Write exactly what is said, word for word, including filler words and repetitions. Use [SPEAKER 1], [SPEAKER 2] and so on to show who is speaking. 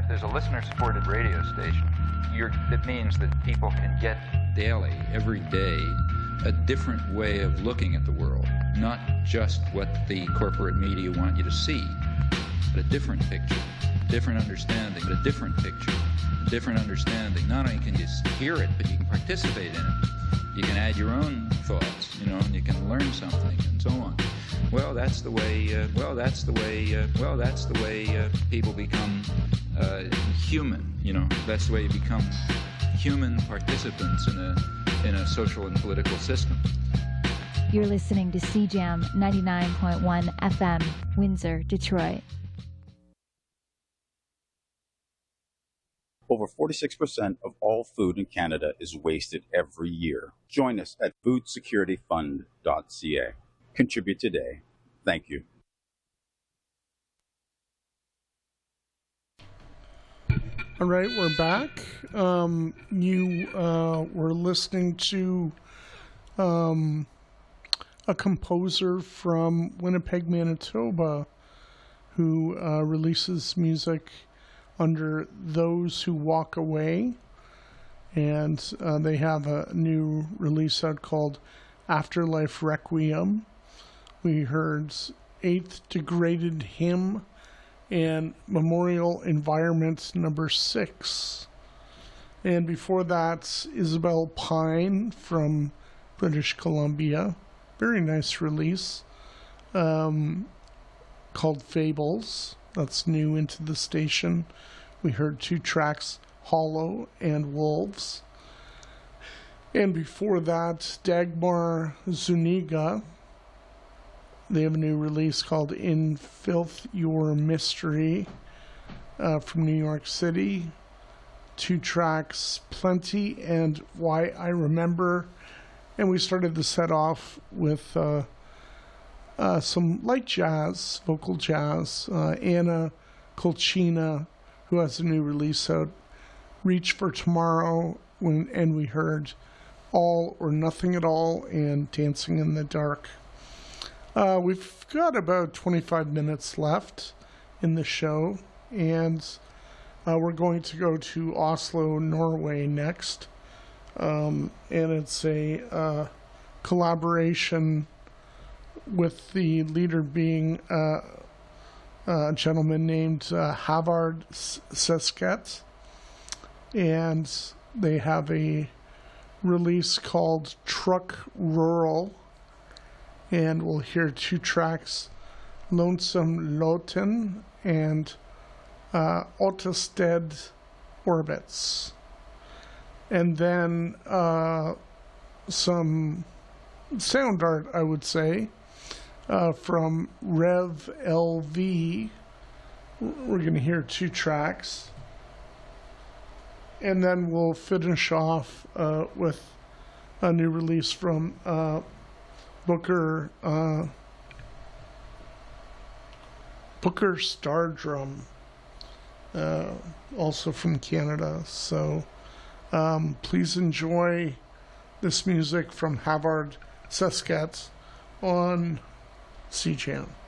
[SPEAKER 1] if there's a listener-supported radio station, you're, it means that people can get daily, every day, a different way of looking at the world. Not just what the corporate media want you to see, but a different picture, different understanding, but a different picture, a different understanding. Not only can you hear it, but you can participate in it. You can add your own thoughts, you know, and you can learn something, and so on. Well, that's the way. Uh, well, that's the way. Uh, well, that's the way uh, people become uh, human. You know, that's the way you become human participants in a in a social and political system.
[SPEAKER 2] You're listening to C JAM ninety-nine point one F M, Windsor, Detroit.
[SPEAKER 3] Over forty-six percent of all food in Canada is wasted every year. Join us at food security fund dot c a. Contribute today. Thank you.
[SPEAKER 4] All right, we're back. Um, you uh, were listening to um, a composer from Winnipeg, Manitoba, who uh, releases music under Those Who Walk Away. And uh, they have a new release out called Afterlife Requiem. We heard Eighth Degraded Hymn and Memorial Environment number six. And before that, Isabel Pine from British Columbia. Very nice release. Um, called Fables. That's new into the station. We heard two tracks, Hollow and Wolves. And before that, Dagmar Zuniga. They have a new release called In Filth Your Mystery uh, from New York City. Two tracks, Plenty and Why I Remember. And we started the set off with uh, uh, some light jazz, vocal jazz. Uh, Anna Colchina, who has a new release out, Reach for Tomorrow. When, and we heard All or Nothing at All and Dancing in the Dark. Uh, we've got about twenty-five minutes left in the show, and uh, we're going to go to Oslo, Norway next. Um, and it's a uh, collaboration with the leader being uh, a gentleman named uh, Havard Sesket. And they have a release called Truck Rural. And we'll hear two tracks, Lonesome Loten and uh, Autosted Orbits. And then uh, some sound art, I would say, uh, from Rev L V. We're going to hear two tracks. And then we'll finish off uh, with a new release from uh, Booker uh, Booker Stardrum, uh, also from Canada. So um, please enjoy this music from Havard Sesket on C JAM.